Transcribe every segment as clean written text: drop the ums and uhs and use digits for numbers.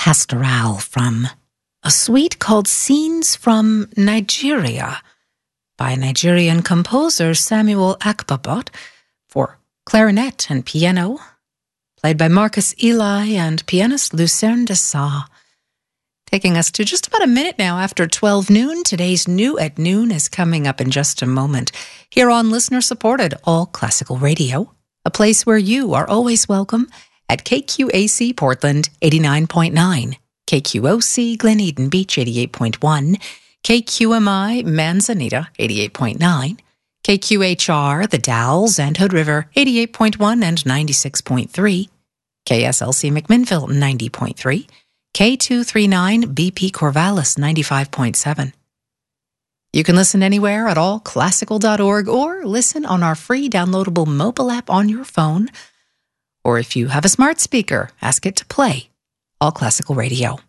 pastoral from a suite called Scenes from Nigeria by Nigerian composer Samuel Akpabot for clarinet and piano, played by Marcus Eli and pianist Lucerne de Sa. Taking us to just about a minute now after 12 noon. Today's New at Noon is coming up in just a moment. Here on listener-supported All Classical Radio, a place where you are always welcome at KQAC Portland 89.9, KQOC Glen Eden Beach 88.1, KQMI Manzanita 88.9, KQHR The Dalles and Hood River 88.1 and 96.3, KSLC McMinnville 90.3, K239 BP Corvallis 95.7. You can listen anywhere at allclassical.org or listen on our free downloadable mobile app on your phone. Or if you have a smart speaker, ask it to play All Classical Radio.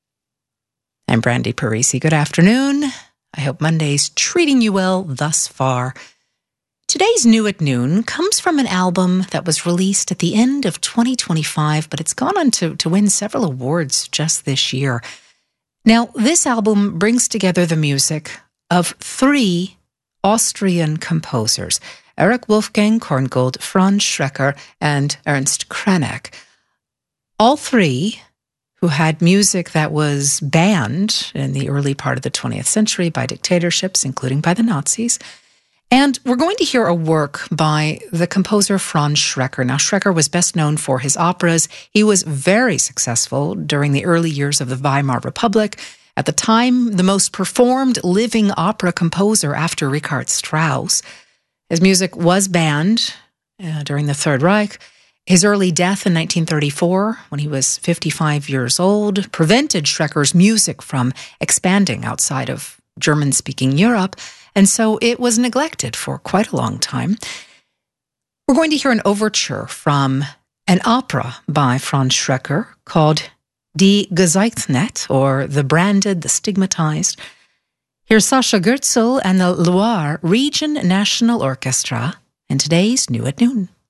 I'm Brandy Parisi. Good afternoon. I hope Monday's treating you well thus far. Today's New at Noon comes from an album that was released at the end of 2025, but it's gone on to win several awards just this year. Now, this album brings together the music of three Austrian composers, Erich Wolfgang Korngold, Franz Schreker, and Ernst Krenek. All three who had music that was banned in the early part of the 20th century by dictatorships, including by the Nazis. And we're going to hear a work by the composer Franz Schreker. Now, Schreker was best known for his operas. He was very successful during the early years of the Weimar Republic. At the time, the most performed living opera composer after Richard Strauss. His music was banned during the Third Reich. His early death in 1934, when he was 55 years old, prevented Schreker's music from expanding outside of German-speaking Europe, and so it was neglected for quite a long time. We're going to hear an overture from an opera by Franz Schreker called Die Gezeichnete, or The Branded, the Stigmatized. Here's Sascha Goertzel and the Loire Region National Orchestra in today's New at Noon.